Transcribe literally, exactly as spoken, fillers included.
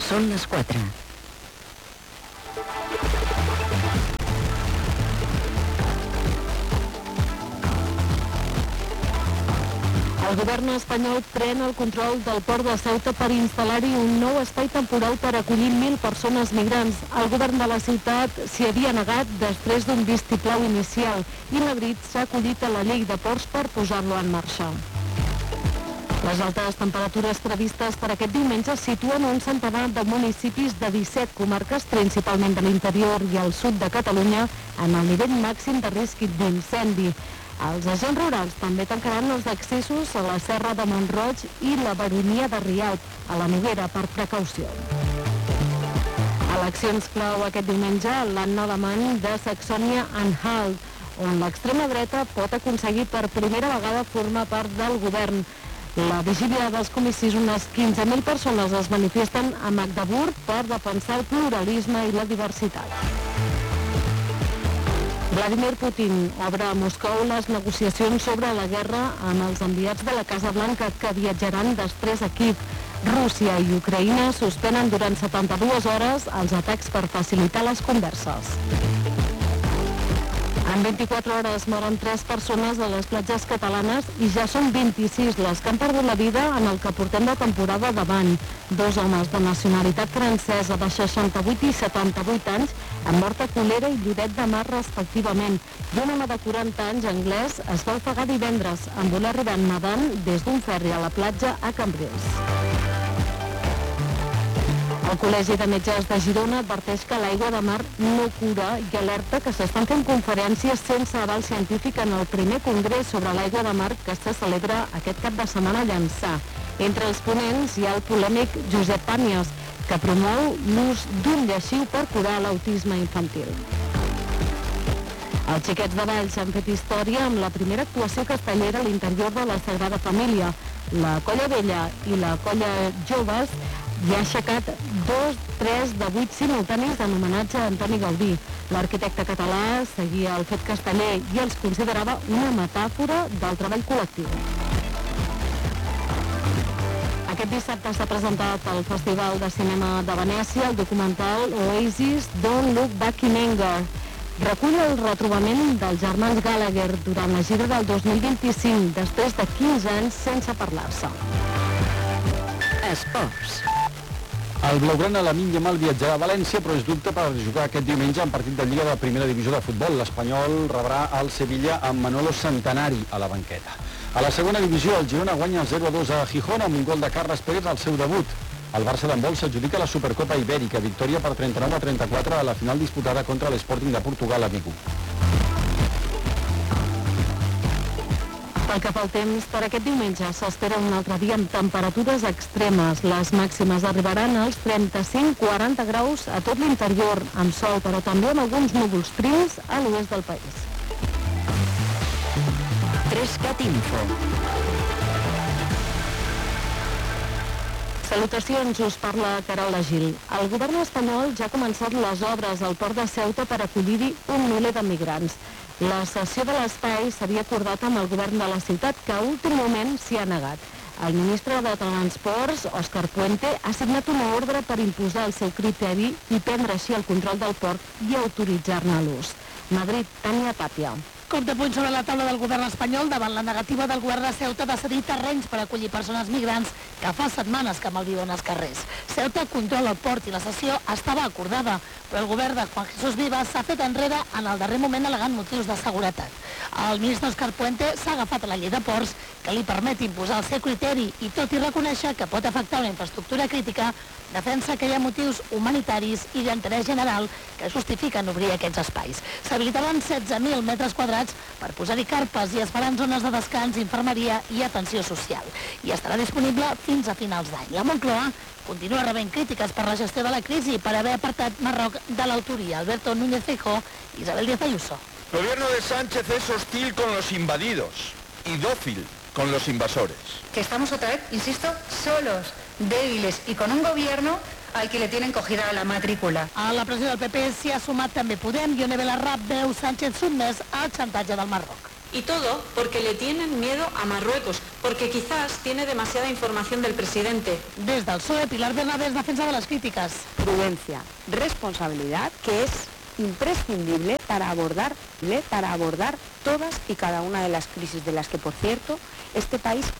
Són les quatre. El govern espanyol pren el control del port de Ceuta per instal·lar-hi un nou espai temporal per acollir mil persones migrants. El govern de la ciutat s'hi havia negat després d'un vistiplau inicial i Madrid s'ha acollit a la llei de ports per posar-lo en marxa. Les altes temperatures previstes per aquest diumenge situen un centenar de municipis de disset comarques, principalment de l'interior i el sud de Catalunya, en el nivell màxim de risc d'incendi. Els agents rurals també tancaran els accessos a la Serra de Mont-roig i la Baronia de Rialp, a la Noguera, per precaució. Eleccions clau aquest diumenge a l'Anna alemany de Saxònia-Anhalt, on l'extrema dreta pot aconseguir per primera vegada formar part del govern. La vigília dels comicis, unes quinze mil persones es manifesten a Magdeburg per defensar el pluralisme i la diversitat. Vladimir Putin obre a Moscou les negociacions sobre la guerra amb els enviats de la Casa Blanca que viatjaran després a Kíev. Rússia i Ucraïna suspenen durant setanta-dues hores els atacs per facilitar les converses. En vint-i-quatre hores moren tres persones a les platges catalanes i ja són vint-i-sis les que han perdut la vida en el que portem de temporada d'avant. Dos homes de nacionalitat francesa de seixanta-vuit i setanta-vuit anys han mort a Colera i Lloret de Mar respectivament, i un home de quaranta anys anglès es va ofegar divendres en voler arribar nedant des d'un ferri a la platja a Cambrils. El Col·legi de Metges de Girona adverteix que l'aigua de mar no cura i alerta que s'estan fent conferències sense aval científic en el primer congrés sobre l'aigua de mar que se celebra aquest cap de setmana a Llançà. Entre els ponents hi ha el polèmic Josep Pàmies, que promou l'ús d'un lleixiu per curar l'autisme infantil. Els xiquets de Valls han fet història amb la primera actuació castellera a l'interior de la Sagrada Família. La Colla Vella i la Colla Joves hi ha aixecat dos, tres de vuit simultanis en homenatge a Antoni Gaudí. L'arquitecte català seguia el fet casteller i els considerava una metàfora del treball col·lectiu. Aquest dissabte s'ha presentat al Festival de Cinema de Venècia el documental Oasis Don't Look Back in Anger. Recull el retrobament dels germans Gallagher durant la gira del dos mil vint-i-cinc, després de quinze anys sense parlar-se. Esports. El blaugrana Lamine Yamal viatjarà a València, però és dubte per jugar aquest diumenge en partit de Lliga de Primera Divisió de Futbol. L'Espanyol rebrà el Sevilla amb Manolo Santanari a la banqueta. A la segona divisió, el Girona guanya el zero a dos a Gijón amb un gol de Carles Pérez al seu debut. El Barça d'handbol s'adjudica la Supercopa Ibèrica, victòria per trenta-nou a trenta-quatre a la final disputada contra l'Sporting de Portugal a Vigo. Pel que fa al temps, per aquest diumenge s'espera un altre dia amb temperatures extremes. Les màximes arribaran als trenta-cinc a quaranta graus a tot l'interior, amb sol, però també amb alguns núvols prims a l'oest del país. Trescat Info. Salutacions, us parla Carola Gil. El govern espanyol ja ha començat les obres al port de Ceuta per acollir-hi un miler de migrants. La cessió de l'espai s'havia acordat amb el govern de la ciutat, que a últim moment s'hi ha negat. El ministre de Transports, Òscar Puente, ha signat una ordre per imposar el seu criteri i prendre així el control del port i autoritzar-ne l'ús. Madrid, Tània Tàpia. Cop de puny sobre la taula del govern espanyol davant la negativa del govern de Ceuta de cedir terrenys per acollir persones migrants que fa setmanes que malviuen als carrers. Ceuta controla el port i la cessió estava acordada, però el govern de Juan Jesús Vivas s'ha fet enrere en el darrer moment al·legant motius de seguretat. El ministre Òscar Puente s'ha agafat a la llei de ports que li permet imposar el seu criteri i, tot i reconèixer que pot afectar una infraestructura crítica, defensa que hi ha motius humanitaris i d'interès general que justifiquen obrir aquests espais. S'habilitaran setze mil metres quadrats per posar-hi carpes i es faran zones de descans, infermeria i atenció social. I estarà disponible fins a finals d'any. La Moncloa continua rebent crítiques per la gestió de la crisi per haver apartat Marroc de l'autoria. Alberto Núñez Feijóo i Isabel Díaz Ayuso. El gobierno de Sánchez es hostil con los invadidos y dócil con los invasores. Que estamos otra vez, insisto, solos, débiles y con un gobierno al que le tienen cogida la matrícula. A la pressió del P P s'hi ha sumat també Podem i One Belarra veu Sánchez sotmès al xantatge del Marroc. Y todo porque le tienen miedo a Marruecos, porque quizás tiene demasiada información del presidente. Des del P S O E, Pilar Bernabé defensa de las críticas. Prudencia, responsabilidad, que es imprescindible para abordar, para abordar todas y cada una de las crisis de las que, por cierto, este país